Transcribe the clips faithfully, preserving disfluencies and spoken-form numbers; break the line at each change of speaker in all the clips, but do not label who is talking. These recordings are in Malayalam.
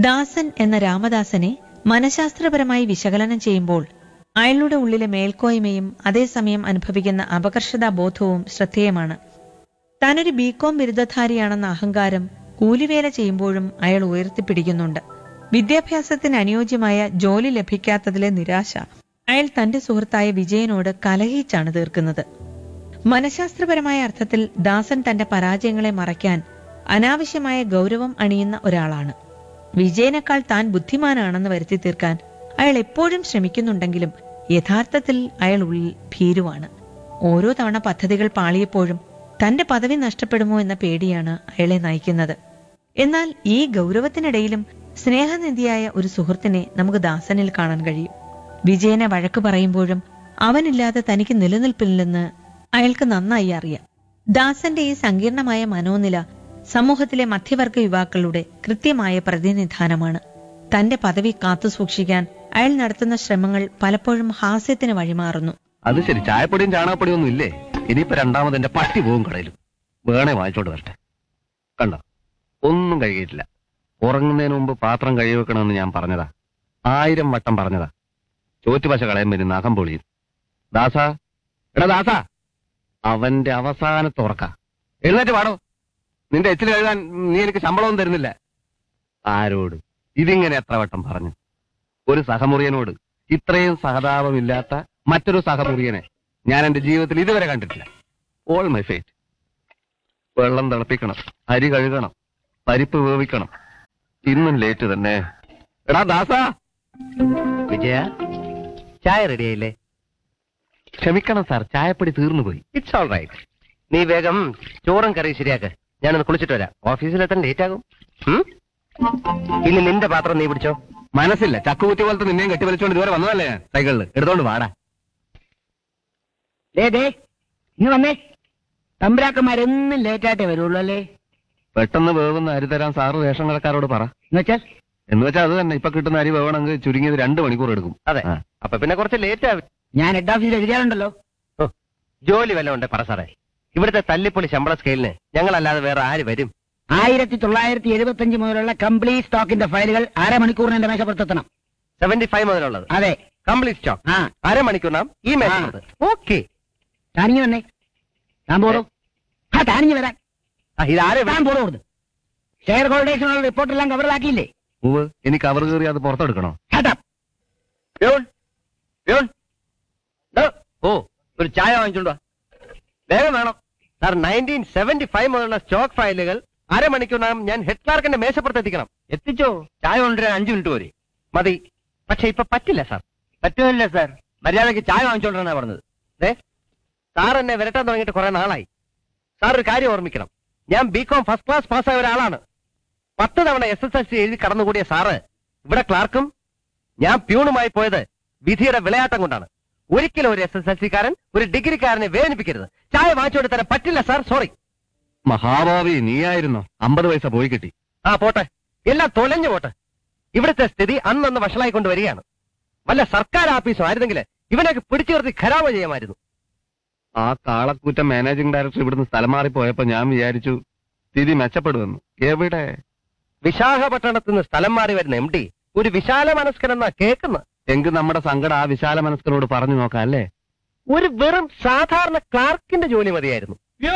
ദാസൻ എന്ന രാമദാസനെ മനഃശാസ്ത്രപരമായി വിശകലനം ചെയ്യുമ്പോൾ അയാളുടെ ഉള്ളിലെ മേൽക്കോയ്മയും അതേസമയം അനുഭവിക്കുന്ന അപകർഷതാബോധവും ശ്രദ്ധേയമാണ്. താനൊരു ബികോം ബിരുദധാരിയാണെന്ന അഹങ്കാരം കൂലിവേല ചെയ്യുമ്പോഴും അയാൾ ഉയർത്തിപ്പിടിക്കുന്നുണ്ട്. വിദ്യാഭ്യാസത്തിന് അനുയോജ്യമായ ജോലി ലഭിക്കാത്തതിലെ നിരാശ അയാൾ തന്റെ സുഹൃത്തായ വിജയനോട് കലഹിച്ചാണ് തീർക്കുന്നത്. മനഃശാസ്ത്രപരമായ അർത്ഥത്തിൽ ദാസൻ തന്റെ പരാജയങ്ങളെ മറയ്ക്കാൻ അനാവശ്യമായ ഗൗരവം അണിയുന്ന ഒരാളാണ്. വിജയനേക്കാൾ താൻ ബുദ്ധിമാനാണെന്ന് വരുത്തി തീർക്കാൻ അയാൾ എപ്പോഴും ശ്രമിക്കുന്നുണ്ടെങ്കിലും യഥാർത്ഥത്തിൽ അയാൾ ഉള്ളിൽ ഭീരുവാണ്. ഓരോ തവണ പദ്ധതികൾ പാളിയപ്പോഴും തന്റെ പദവി നഷ്ടപ്പെടുമോ എന്ന പേടിയാണ് അയാളെ നയിക്കുന്നത്. എന്നാൽ ഈ ഗൗരവത്തിനിടയിലും സ്നേഹനിധിയായ ഒരു സുഹൃത്തിനെ നമുക്ക് ദാസനിൽ കാണാൻ കഴിയും. വിജയനെ വഴക്ക് പറയുമ്പോഴും അവനില്ലാതെ തനിക്ക് നിലനിൽപ്പില്ലെന്ന് അയാൾക്ക് നന്നായി അറിയാം. ദാസന്റെ ഈ സങ്കീർണമായ മനോനില സമൂഹത്തിലെ മധ്യവർഗ യുവാക്കളുടെ കൃത്യമായ പ്രതിനിധാനമാണ്. തന്റെ പദവി കാത്തുസൂക്ഷിക്കാൻ അയാൾ നടത്തുന്ന ശ്രമങ്ങൾ പലപ്പോഴും ഹാസ്യത്തിന് വഴിമാറുന്നു.
അത് ശരി, ചായപ്പൊടിയും ചാണകപ്പൊടിയും ഒന്നും ഇല്ലേ? ഇനിയിപ്പോ രണ്ടാമത് എന്റെ പട്ടി പോവും കടയിലും. വേണേ വാങ്ങിച്ചോണ്ട് വരട്ടെ. കണ്ടോ, ഒന്നും കഴിയിട്ടില്ല. ഉറങ്ങുന്നതിന് മുമ്പ് പാത്രം കഴുകി വെക്കണമെന്ന് ഞാൻ പറഞ്ഞതാ, ആയിരം വട്ടം പറഞ്ഞതാ. ചോറ്റുപശ കളയാൻ വരും നഖം പൊളിയും. ദാസാ, എടാ ദാസാ, അവന്റെ അവസാനത്തെ ഉറക്ക. എഴുന്നേറ്റ് പാടോ, നിന്റെ എച്ചിൽ കഴുകാൻ നീ എനിക്ക് ശമ്പളവും തരുന്നില്ല. ആരോട് ഇതിങ്ങനെ എത്ര വട്ടം പറഞ്ഞു? ഒരു സഹമുറിയനോട് ഇത്രയും സഹതാപമില്ലാത്ത മറ്റൊരു സഹമുറിയനെ ഞാൻ എന്റെ ജീവിതത്തിൽ ഇതുവരെ കണ്ടിട്ടില്ല. All my fate. വെള്ളം തിളപ്പിക്കണം, അരി കഴുകണം, പരിപ്പ് വേവിക്കണം. ഇന്നും ലേറ്റ് തന്നെ. എടാ ദാസാ.
വിജയ, ചായ റെഡിയായില്ലേ?
ക്ഷമിക്കണം സാർ, ചായപ്പൊടി തീർന്നു പോയി.
It's all right. നീ വേഗം ചോറും കറി ശരിയാക്ക്, ഞാനൊന്ന് കുളിച്ചിട്ട് വരാം. ഓഫീസിലെത്താൻ ലേറ്റ് ആകും. ഇനി നിന്റെ പാത്രം നീ പിടിച്ചോ.
മനസ്സില്ല, ചക്കുകുത്തി പോലത്തെ നിന്നെയും കെട്ടിവലിച്ചോണ്ട് ഇതുവരെ വന്നതല്ലേ ഞാൻ. സൈക്കിളിൽ എടുത്തോണ്ട് വാടാ.
ദേ ദേ ഇന്ന് വന്നേ. തമ്പുരാക്കന്മാരെന്നും ലേറ്റായിട്ടേ വരുള്ളൂ അല്ലേ?
പെട്ടെന്ന് വേവുന്ന അരി തരാൻ സാറ് റേഷൻ കടക്കാരോട് പറ.
എന്നുവെച്ചാൽ
എന്ന് വെച്ചാൽ അത് തന്നെ, ഇപ്പൊ കിട്ടുന്ന അരി വേവണമെങ്കിൽ ചുരുങ്ങിയത് രണ്ടു മണിക്കൂർ എടുക്കും.
അതെ, അപ്പൊ പിന്നെ കുറച്ച് ലേറ്റ് ആവും.
ഞാൻ ഹെഡ് ഓഫീസിൽ എഴുതിയാലുണ്ടല്ലോ.
ഓ, ജോലി വല്ലതും ഉണ്ടേ പറ സാറേ. ഇവിടുത്തെ തല്ലിപ്പൊളി ശമ്പള സ്കെയിലിന് ഞങ്ങളല്ലാതെ വേറെ ആര് വരും?
ആയിരത്തി തൊള്ളായിരത്തി എഴുപത്തി അഞ്ച് മുതലുള്ള കംപ്ലീറ്റ് സ്റ്റോക്കിന്റെ ഫയലുകൾ അരമണിക്കൂറിന് എന്റെ മേശപ്പുറത്തെത്തണം.
Seventy five മുതലുള്ളത്?
അതെ,
കംപ്ലീറ്റ് സ്റ്റോക്ക്.
ആ
അരമണിക്കൂറിനാം ഈ മേശപ്പുറത്ത്. ഓക്കെ,
താനിങ്ങി വന്നേ. താൻ പോടോ. ആ താനിങ്ങി വരാൻ.
ഇതാരെ
താൻ പോടോ കൊടുത്ത്. ഷെയർ ഹോൾഡേഴ്സിനുള്ള റിപ്പോർട്ടെല്ലാം കവറിലാക്കിയില്ലേ?
ഉവ്, ഇനി കവർ കയറി അത് പുറത്തെടുക്കണോ?
ഓ, ഒരു ചായ വാങ്ങിച്ചോണ്ടോ, വേഗം വേണം സാർ. നയൻറ്റീൻ സെവന്റി ഫൈവ് മുതലുള്ള സ്റ്റോക്ക് ഫയലുകൾ അരമണിക്കൂറിനകം ഞാൻ ഹെഡ് ക്ലാർക്കിന്റെ മേശപ്പുറത്ത് എത്തിക്കണം. എത്തിച്ചോ? ചായ കൊണ്ടുവരാൻ അഞ്ചു മിനിറ്റ് പോരെ? മതി. പക്ഷെ ഇപ്പൊ പറ്റില്ല സാർ. പറ്റുന്നില്ല സാർ, മര്യാദയ്ക്ക് ചായ വാങ്ങിച്ചോണ്ടാണ് പറഞ്ഞത്. ഏ സാർ എന്നെ വിരട്ടാൻ തുടങ്ങിയിട്ട് കുറെ നാളായി. സാർ ഒരു കാര്യം ഓർമ്മിക്കണം, ഞാൻ ബികോം ഫസ്റ്റ് ക്ലാസ് പാസ്സായ ഒരാളാണ്. പത്ത് തവണ എസ് എസ് എൽ സി എഴുതി കടന്നുകൂടിയ സാറ് ഇവിടെ ക്ലാർക്കും ഞാൻ പ്യൂണുമായി പോയത് വിധിയുടെ വിളയാട്ടം കൊണ്ടാണ്. ഒരിക്കലും ഒരു എസ് എസ് എൽ സിക്കാരൻ ഒരു ഡിഗ്രിക്കാരനെ വേദനിപ്പിക്കരുത്. ചായ വാങ്ങിച്ചോണ്ട് തരാൻ പറ്റില്ല സാർ, സോറി.
മഹാഭാവി, നീയായിരുന്നോ? അമ്പത് പൈസ പോയി കിട്ടി.
ആ പോട്ടെ, എല്ലാം തൊലഞ്ഞു പോട്ടെ. ഇവിടുത്തെ സ്ഥിതി അന്നന്ന് വഷളായിക്കൊണ്ട് വരികയാണ്. വല്ല സർക്കാർ ആഫീസോ ആയിരുന്നെങ്കിൽ ഇവനൊക്കെ പിടിച്ചു നിർത്തി ഖരാമ ചെയ്യാമായിരുന്നു.
ആ കാളക്കൂറ്റ മാനേജിംഗ് ഡയറക്ടർ ഇവിടുന്ന് സ്ഥലം മാറിപ്പോയപ്പോ ഞാൻ വിചാരിച്ചു സ്ഥിതി മെച്ചപ്പെടുമെന്ന്. എവിടെ?
വിശാഖപട്ടണത്ത് നിന്ന് സ്ഥലം മാറി വരുന്ന എം ഡി ഒരു വിശാല മനസ്കനെന്നാ കേൾക്കുന്നത്.
എങ്കിൽ നമ്മുടെ സങ്കടം ആ വിശാല മനസ്കനോട് പറഞ്ഞു നോക്കാം അല്ലേ?
ഒരു വെറും സാധാരണ ക്ലാർക്കിന്റെ ജോലി മതിയായിരുന്നു.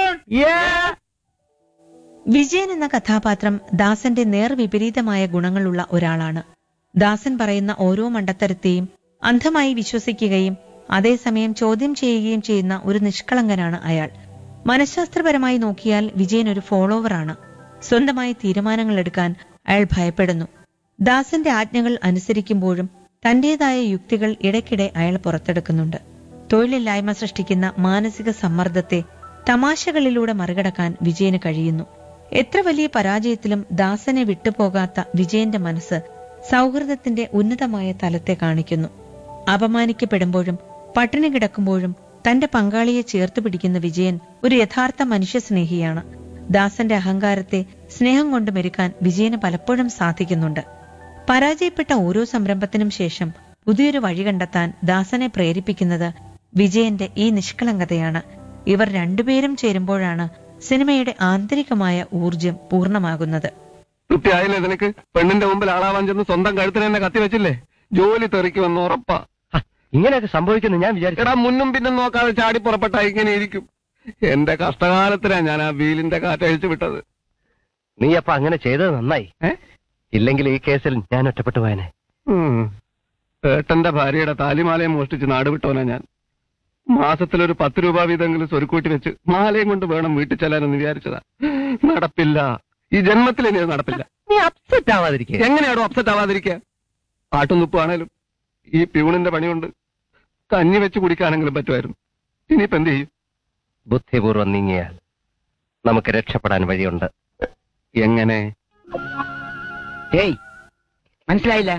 വിജയൻ എന്ന കഥാപാത്രം ദാസന്റെ നേർവിപരീതമായ ഗുണങ്ങളുള്ള ഒരാളാണ്. ദാസൻ പറയുന്ന ഓരോ മണ്ടത്തരത്തെയും അന്ധമായി വിശ്വസിക്കുകയും അതേസമയം ചോദ്യം ചെയ്യുകയും ചെയ്യുന്ന ഒരു നിഷ്കളങ്കനാണ് അയാൾ. മനഃശാസ്ത്രപരമായി നോക്കിയാൽ വിജയൻ ഒരു ഫോളോവറാണ്. സ്വന്തമായി തീരുമാനങ്ങൾ എടുക്കാൻ അയാൾ ഭയപ്പെടുന്നു. ദാസന്റെ ആജ്ഞകൾ അനുസരിക്കുമ്പോഴും തന്റേതായ യുക്തികൾ ഇടയ്ക്കിടെ അയാൾ പുറത്തെടുക്കുന്നുണ്ട്. തൊഴിലില്ലായ്മ സൃഷ്ടിക്കുന്ന മാനസിക സമ്മർദ്ദത്തെ തമാശകളിലൂടെ മറികടക്കാൻ വിജയന് കഴിയുന്നു. എത്ര വലിയ പരാജയത്തിലും ദാസനെ വിട്ടുപോകാത്ത വിജയന്റെ മനസ്സ് സൗഹൃദത്തിന്റെ ഉന്നതമായ തലത്തെ കാണിക്കുന്നു. അപമാനിക്കപ്പെടുമ്പോഴും പട്ടിണി കിടക്കുമ്പോഴും തന്റെ പങ്കാളിയെ ചേർത്ത് പിടിക്കുന്ന വിജയൻ ഒരു യഥാർത്ഥ മനുഷ്യസ്നേഹിയാണ്. ദാസന്റെ അഹങ്കാരത്തെ സ്നേഹം കൊണ്ട് മെരുക്കാൻ വിജയന് പലപ്പോഴും സാധിക്കുന്നുണ്ട്. പരാജയപ്പെട്ട ഓരോ സംരംഭത്തിനും ശേഷം പുതിയൊരു വഴി കണ്ടെത്താൻ ദാസനെ പ്രേരിപ്പിക്കുന്നത് വിജയന്റെ ഈ നിഷ്കളങ്കതയാണ്. ഇവർ രണ്ടുപേരും ചേരുമ്പോഴാണ് സിനിമയുടെ ആന്തരികമായ ഊർജം പൂർണ്ണമാകുന്നത്.
തൃപ്തിയായില്ലേ നിനക്ക്? പെണ്ണിന്റെ മുമ്പിൽ ആളാവാൻ ചെന്ന് സ്വന്തം കഴുത്തിന് തന്നെ കത്തി വെച്ചില്ലേ? ജോലി തെറിക്കുമെന്ന് ഉറപ്പാ.
ഇങ്ങനെയൊക്കെ സംഭവിക്കുന്നു ഞാൻ വിചാരിച്ചു.
എടാ, മുന്നും പിന്നും നോക്കാതെ ചാടി പുറപ്പെട്ട ഇങ്ങനെ ഇരിക്കും. എന്റെ കഷ്ടകാലത്തിലാ ഞാൻ ആ വീലിന്റെ കാറ്റഴിച്ചു വിട്ടത്.
നീ അപ്പൊ അങ്ങനെ ചെയ്തത് നന്നായി. ഇല്ലെങ്കിൽ ഈ കേസിൽ ഞാൻ ഒറ്റപ്പെട്ടു പോയനെ.
ഏട്ടന്റെ ഭാര്യയുടെ താലിമാലയും മോഷ്ടിച്ച് നാടുവിട്ടവനാ ഞാൻ. മാസത്തിലൊരു പത്ത് രൂപ വീതെങ്കിലും സ്വരുക്കൂട്ടി വെച്ച് മാലയും കൊണ്ട് വേണം വീട്ടിൽ ചെല്ലാനെന്ന് വിചാരിച്ചതാ. നടപ്പില്ല. ഈ ജന്മത്തിൽ ഇനി അത് നടപ്പില്ല.
നീ അപ്സെറ്റ് ആവാതിരിക്കുക.
എങ്ങനെയാണോ അപ്സെറ്റ് ആവാതിരിക്കുക? പാട്ടും തുപ്പാണേലും ഈ പ്യൂണിന്റെ പണിയുണ്ട്. കഞ്ഞി വെച്ച് കുടിക്കാനെങ്കിലും പറ്റുമായിരുന്നു. ഇനിയിപ്പോ എന്ത് ചെയ്യും?
ബുദ്ധിപൂർവ്വം നീങ്ങിയാൽ നമുക്ക് രക്ഷപ്പെടാൻ വഴിയുണ്ട്.
എങ്ങനെ?
ഏയ് മനസ്സിലായില്ല.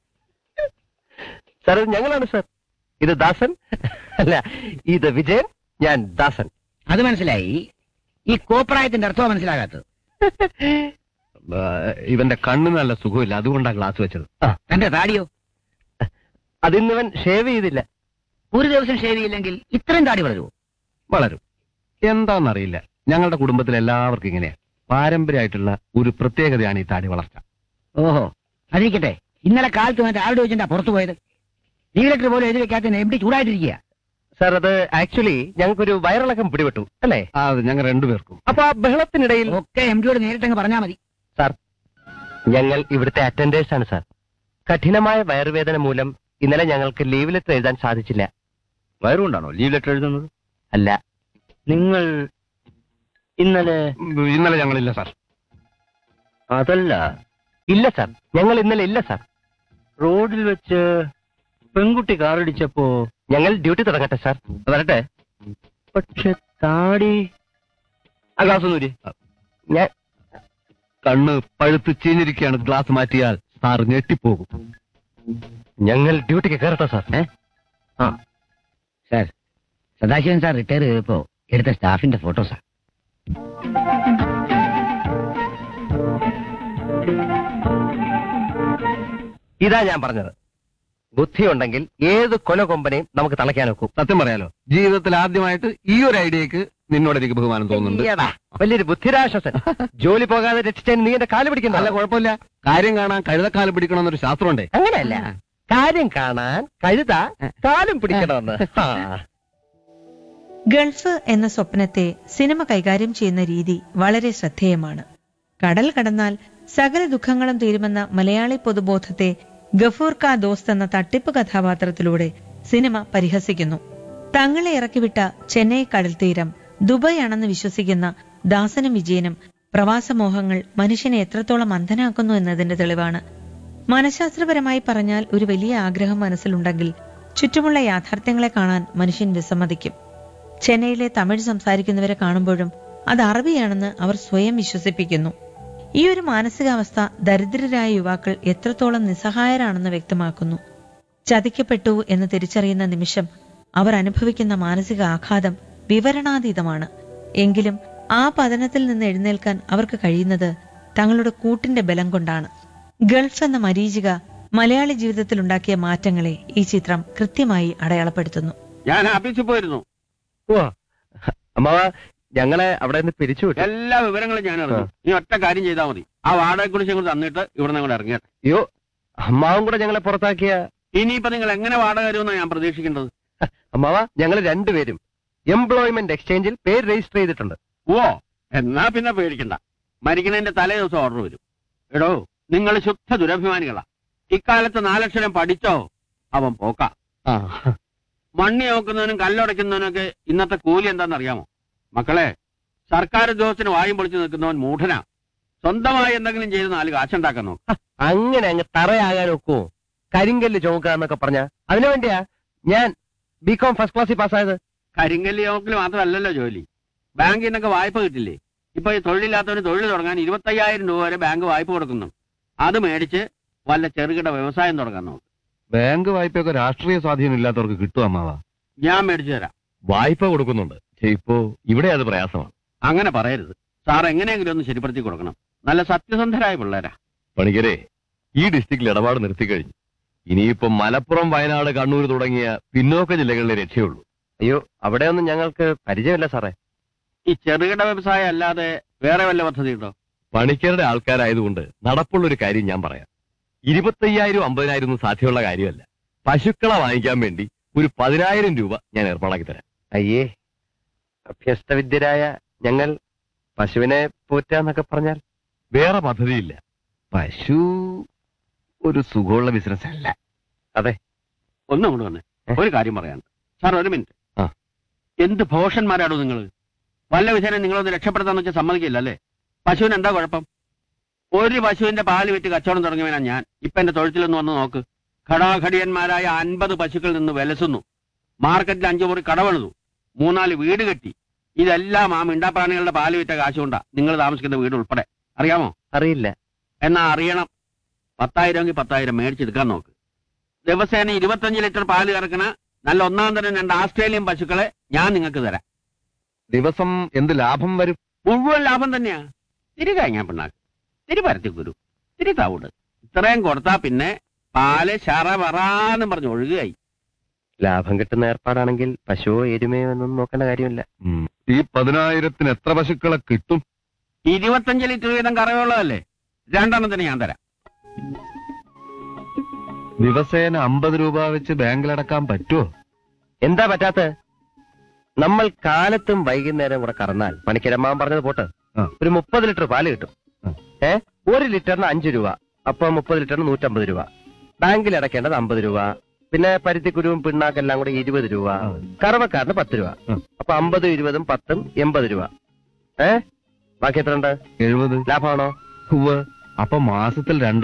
സാർ, ഇത് ഞങ്ങളാണ് സാർ. ഇത് ദാസൻ അല്ല, ഇത് വിജയൻ, ഞാൻ ദാസൻ.
അത് മനസ്സിലായി. ഈ കോപ്രായത്തിന്റെ അർത്ഥം മനസ്സിലാകാത്തത്.
ആ, ഇവന്റെ കണ്ണ് നല്ല സുഖമില്ല, അതുകൊണ്ടാണ് ഗ്ലാസ് വെച്ചത്.
ആ,
തന്റെ താടിയോ?
അതിന്നിവൻ ഷേവ് ചെയ്തില്ല.
ഒരു ദിവസം ഷേവ് ചെയ്യില്ലെങ്കിൽ ഇത്രയും താടി വളരുമോ?
വളരും. എന്താണെന്നറിയില്ല, ഞങ്ങളുടെ കുടുംബത്തിൽ എല്ലാവർക്കും ഇങ്ങനെയാ. പാരമ്പര്യമായിട്ടുള്ള ഒരു പ്രത്യേകതയാണ് ഈ താടി വളർച്ച.
ഓഹോ, അതിരിക്കട്ടെ. ഇന്നലെ കാലത്ത് വന്നിട്ട് ആരുടെ വെച്ചിട്ടാ പുറത്തു പോയത്? ലീവ് ലെറ്റർ പോലും എഴുതി വെക്കാത്ത എം ഡി ചൂടായിട്ടിരിക്കുക.
സാർ, അത് ആക്ച്വലി ഞങ്ങൾക്കൊരു വയറിളക്കം പിടിപെട്ടു അല്ലേ?
ആ, അത് ഞങ്ങൾ രണ്ടുപേർക്കും.
അപ്പൊ ആ ബഹളത്തിനിടയിൽ
ഒക്കെ എം ഡിയോട് നേരിട്ടങ്ങ് പറഞ്ഞാൽ മതി.
സാർ, ഞങ്ങൾ ഇവിടുത്തെ അറ്റൻഡേഴ്സ് ആണ് സാർ. കഠിനമായ വയറുവേദന മൂലം ഇന്നലെ ഞങ്ങൾക്ക് ലീവ് ലെറ്റർ എഴുതാൻ സാധിച്ചില്ല.
വയറുകൊണ്ടാണോ ലീവ് ലെറ്റർ എഴുതുന്നത്?
അല്ല, നിങ്ങൾ ഇന്നലെ
ഇന്നലെ ഞങ്ങളില്ല സാർ.
അതല്ല, ഇല്ല സാർ, ഞങ്ങൾ ഇന്നലെ ഇല്ല സാർ. റോഡിൽ വെച്ച് പെൺകുട്ടി കാറടിച്ചപ്പോ ഞങ്ങൾ ഡ്യൂട്ടി തുടങ്ങട്ടെ സാർ. വരട്ടെ. പക്ഷെ താടി
ആ ഗ്ലാസ് ഒന്നൂരി.
ഞാൻ
കണ്ണ് പഴുത്ത് ചീഞ്ഞിരിക്കുകയാണ്. ഗ്ലാസ് മാറ്റിയാൽ സാർ ഞെട്ടിപ്പോകും.
ഞങ്ങൾ ഡ്യൂട്ടിക്ക് കയറട്ടെ സാർ. ഏ
ആ സാർ, സദാശിവൻ സാർ റിട്ടയർ ചെയ്തപ്പോ എടുത്ത സ്റ്റാഫിന്റെ ഫോട്ടോ സാർ.
ഇതാ ഞാൻ പറഞ്ഞത്. ബുദ്ധിയുണ്ടെങ്കിൽ ഏത് കൊല കൊമ്പനെയും നമുക്ക് തളയ്ക്കാൻ നോക്കും.
സത്യം പറയാലോ, ജീവിതത്തിൽ ആദ്യമായിട്ട് ഈ ഒരു ഐഡിയക്ക് നിന്നോട് എനിക്ക് ബഹുമാനം തോന്നുന്നുണ്ട്.
ഈയെടാ, വലിയൊരു ബുദ്ധിരാശ്വസൻ. ജോലി പോകാതെ രക്ഷിച്ചാൽ നീ എന്റെ കാല് പിടിക്കണ്ട.
അല്ല, കുഴപ്പമില്ല. കാര്യം കാണാൻ കഴുതക്കാല് പിടിക്കണമെന്നൊരു ശാസ്ത്രമുണ്ടേ.
അങ്ങനെയല്ല, കാര്യം കാണാൻ കഴുത കാലും പിടിക്കണമെന്ന്. ആ.
ഗൾഫ് എന്ന സ്വപ്നത്തെ സിനിമ കൈകാര്യം ചെയ്യുന്ന രീതി വളരെ ശ്രദ്ധേയമാണ്. കടൽ കടന്നാൽ സകല ദുഃഖങ്ങളും തീരുമെന്ന മലയാളി പൊതുബോധത്തെ ഗഫൂർ കാ ദോസ്ത് എന്ന തട്ടിപ്പ് കഥാപാത്രത്തിലൂടെ സിനിമ പരിഹസിക്കുന്നു. തങ്ങളെ ഇറക്കിവിട്ട ചെന്നൈ കടൽത്തീരം ദുബായ് ആണെന്ന് വിശ്വസിക്കുന്ന ദാസനും വിജയനും പ്രവാസമോഹങ്ങൾ മനുഷ്യനെ എത്രത്തോളം അന്ധനാക്കുന്നു എന്നതിന്റെ തെളിവാണ്. മനഃശാസ്ത്രപരമായി പറഞ്ഞാൽ ഒരു വലിയ ആഗ്രഹം മനസ്സിലുണ്ടെങ്കിൽ ചുറ്റുമുള്ള യാഥാർത്ഥ്യങ്ങളെ കാണാൻ മനുഷ്യൻ വിസമ്മതിക്കും. ചെന്നൈയിലെ തമിഴ് സംസാരിക്കുന്നവരെ കാണുമ്പോഴും അത് അറബിയാണെന്ന് അവർ സ്വയം വിശ്വസിപ്പിക്കുന്നു. ഈ ഒരു മാനസികാവസ്ഥ ദരിദ്രരായ യുവാക്കൾ എത്രത്തോളം നിസ്സഹായരാണെന്ന് വ്യക്തമാക്കുന്നു. ചതിക്കപ്പെട്ടു എന്ന് തിരിച്ചറിയുന്ന നിമിഷം അവർ അനുഭവിക്കുന്ന മാനസിക ആഘാതം വിവരണാതീതമാണ്. എങ്കിലും ആ പതനത്തിൽ നിന്ന് എഴുന്നേൽക്കാൻ അവർക്ക് കഴിയുന്നത് തങ്ങളുടെ കൂട്ടിന്റെ ബലം കൊണ്ടാണ്. ഗൾഫ് എന്ന മരീചിക മലയാളി ജീവിതത്തിൽ ഉണ്ടാക്കിയ മാറ്റങ്ങളെ ഈ ചിത്രം കൃത്യമായി അടയാളപ്പെടുത്തുന്നു.
ഞാൻ ആഫീസിൽ പോയിരുന്നു.
ഓ, അമ്മാവ, ഞങ്ങളെ അവിടെ നിന്ന് പിരിച്ചുവിട്ടു.
എല്ലാ വിവരങ്ങളും ഞാൻ അറിഞ്ഞു. നീ ഒറ്റ കാര്യം ചെയ്താൽ മതി. ആ വാടകയെ കുറിച്ച് ഞങ്ങൾ തന്നിട്ട് ഇവിടെ നിന്ന് ഇറങ്ങിയത്.
അയ്യോ, അമ്മാവും കൂടെ ഞങ്ങളെ പുറത്താക്കിയ.
ഇനിയിപ്പോ നിങ്ങൾ എങ്ങനെ വാടക തരുമെന്നാണ് ഞാൻ പ്രതീക്ഷിക്കേണ്ടത്?
അമ്മാവ, ഞങ്ങൾ രണ്ടുപേരും എംപ്ലോയ്മെന്റ് എക്സ്ചേഞ്ചിൽ പേര് രജിസ്റ്റർ ചെയ്തിട്ടുണ്ട്.
ഓ, എന്നാ പിന്നെ പേടിക്കണ്ട. മരിക്കുന്നതിന്റെ തലേ ദിവസം ഓർഡർ വരും. എടോ, നിങ്ങൾ ശുദ്ധ ദുരഭിമാനികളാ. ഇക്കാലത്ത് നാലക്ഷരം പഠിച്ചോ അവൻ പോക്ക.
ആ,
മണ്ണി നോക്കുന്നവനും കല്ലുടയ്ക്കുന്നവനും ഒക്കെ ഇന്നത്തെ കൂലി എന്താണെന്നറിയാമോ? മക്കളെ, സർക്കാർ ഉദ്യോഗസ്ഥന് വായും പൊളിച്ചു നിൽക്കുന്നവൻ മൂഢനാ. സ്വന്തമായി എന്തെങ്കിലും ചെയ്ത് നാല് കാശുണ്ടാക്കാൻ നോക്കും.
അങ്ങനെ അങ്ങ് തറയാകാൻ ഒക്കുമോ? കരിങ്കല്ല് ചുമക്കാന്നൊക്കെ പറഞ്ഞ അതിനു വേണ്ടിയാ ഞാൻ ബികോം ഫസ്റ്റ് ക്ലാസ്സിൽ പാസ്സായത്.
കരിങ്കല്ല് ചോക്കിൽ മാത്രമല്ലല്ലോ ജോലി. ബാങ്കിൽ നിന്നൊക്കെ വായ്പ കിട്ടില്ലേ? ഇപ്പൊ ഈ തൊഴിലില്ലാത്തവന് തൊഴിൽ തുടങ്ങാൻ ഇരുപത്തയ്യായിരം രൂപ വരെ ബാങ്ക് വായ്പ കൊടുക്കുന്നു. അത് മേടിച്ച് വല്ല ചെറുകിട വ്യവസായം തുടങ്ങാൻ നോക്കും.
ബാങ്ക് വായ്പയൊക്കെ രാഷ്ട്രീയ സ്വാധീനം ഇല്ലാത്തവർക്ക് കിട്ടും അമ്മാവ.
ഞാൻ മേടിച്ചു തരാം.
വായ്പ കൊടുക്കുന്നുണ്ട്. ഇപ്പോ ഇവിടെ അത് പ്രയാസമാണ്.
അങ്ങനെ പറയരുത് സാർ. എങ്ങനെയെങ്കിലും ഒന്ന് ശരിപ്പെടുത്തി കൊടുക്കണം. നല്ല സത്യസന്ധരായ പിള്ളേരാ.
പണിക്കരെ, ഈ ഡിസ്ട്രിക്റ്റിൽ ഇടപാട് നിർത്തിക്കഴിഞ്ഞു. ഇനിയിപ്പോ മലപ്പുറം, വയനാട്, കണ്ണൂർ തുടങ്ങിയ പിന്നോക്ക ജില്ലകളിലെ രക്ഷയുള്ളൂ.
അയ്യോ, അവിടെയൊന്നും ഞങ്ങൾക്ക് പരിചയമില്ല സാറേ.
ഈ ചെറുകിട വ്യവസായം അല്ലാതെ വേറെ വല്ല പദ്ധതി ഉണ്ടോ?
പണിക്കരുടെ ആൾക്കാരായതുകൊണ്ട് നടപ്പുള്ളൊരു കാര്യം ഞാൻ പറയാം. ഇരുപത്തയ്യായിരം അമ്പതിനായിരം ഒന്നും സാധ്യമുള്ള കാര്യമല്ല. പശുക്കളെ വാങ്ങിക്കാൻ വേണ്ടി ഒരു പതിനായിരം രൂപ ഞാൻ ഏർപ്പാടാക്കി തരാം.
അയ്യേ, അഭ്യസ്തവിദ്യരായ ഞങ്ങൾ പശുവിനെ പോറ്റാന്നൊക്കെ പറഞ്ഞാൽ
വേറെ പദ്ധതിയില്ല. പശു ഒരു സുഖമുള്ള ബിസിനസ് അല്ല.
അതെ,
ഒന്നും കൊണ്ട് വന്നേ, ഒരു കാര്യം പറയാനുണ്ട്. സാർ ഒരു മിനിറ്റ്.
ആ.
എന്ത് ഭോഷന്മാരാണോ നിങ്ങൾ? വല്ല വിധേന നിങ്ങളൊന്ന് രക്ഷപ്പെടുത്താന്ന് വെച്ചാൽ സമ്മതിക്കില്ല അല്ലേ? പശുവിന് എന്താ കുഴപ്പം? ഒരു പശുവിന്റെ പാല് വിറ്റ് കച്ചവടം തുടങ്ങിയവനാ ഞാൻ. ഇപ്പൊ എന്റെ തൊഴുത്തിലൊന്ന് വന്ന് നോക്ക്. ഘടാഘടിയന്മാരായ അൻപത് പശുക്കളിൽ നിന്ന് വിലസുന്നു. മാർക്കറ്റിൽ അഞ്ചു മുറി കടവെളുതു. മൂന്നാല് വീട് കെട്ടി. ഇതെല്ലാം ആ മിണ്ടാപ്രാണികളുടെ പാല് വിറ്റ കാശുകൊണ്ടാ നിങ്ങൾ താമസിക്കുന്ന വീട് ഉൾപ്പെടെ. അറിയാമോ?
അറിയില്ല.
എന്നാ അറിയണം. പത്തായിരം എങ്കിൽ പത്തായിരം മേടിച്ചെടുക്കാൻ നോക്ക്. ദിവസേന ഇരുപത്തഞ്ച് ലിറ്റർ പാല് കറക്കണ നല്ല ഒന്നാം തരം രണ്ട് ആസ്ട്രേലിയൻ പശുക്കളെ ഞാൻ നിങ്ങൾക്ക് തരാം.
ദിവസം എന്ത് ലാഭം വരും?
മുഴുവൻ ലാഭം തന്നെയാ. തിരി കഴിഞ്ഞാ പിണ്ണാക്ക്, തിരി പരത്തിക്കുരു, തിരി തവിട്, ഇത്രയും കൊടുത്താ പിന്നെ പാല് ശറ വറാന്നും പറഞ്ഞ് ഒഴുകുകയായി.
ലാഭം കിട്ടുന്ന ഏർപ്പാടാണെങ്കിൽ പശുവോ എരുമയോ എന്നൊന്നും നോക്കേണ്ട കാര്യമില്ല.
ഈ പതിനായിരത്തിന് എത്ര പശുക്കളെ കിട്ടും?
ഇരുപത്തഞ്ച് ലിറ്റർ വീതം കറവുള്ളതല്ലേ? രണ്ടെണ്ണത്തിന് ഞാൻ തരാം.
ദിവസേന അമ്പത് രൂപ വെച്ച് ബാങ്കിലടക്കാൻ പറ്റുമോ?
എന്താ പറ്റാത്ത? നമ്മൾ കാലത്തും വൈകുന്നേരം കൂടെ കറന്നാൽ പണിക്കരമ്മാൻ പറഞ്ഞത് പോട്ട്
ആ.
ഒരു മുപ്പത് ലിറ്റർ പാല് കിട്ടും.
ആ.
ഏ ഒരു ലിറ്ററിന് അഞ്ചു രൂപ. അപ്പൊ മുപ്പത് ലിറ്ററിന് നൂറ്റമ്പത് രൂപ. ബാങ്കിൽ അടയ്ക്കേണ്ടത് അമ്പത് രൂപ. പിന്നെ പരുത്തിക്കുരുവും പിണ്ണാക്കെല്ലാം കൂടെ ഇരുപത് രൂപ.
ആ.
കറവക്കാരന് പത്ത് രൂപ.
ആ.
അപ്പൊ അമ്പതും ഇരുപതും പത്തും എൺപത് രൂപ. ഏ ബാക്കി എത്ര ഉണ്ട്?
എഴുപത്.
ലാഭമാണോ?
അപ്പൊ മാസത്തിൽ രണ്ട്